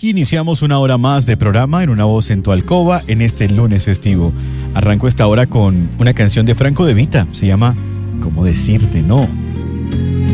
aquí iniciamos una hora más de programa en Una Voz en tu Alcoba en este lunes festivo. Arranco esta hora con una canción de Franco De Vita, se llama ¿Cómo decirte no?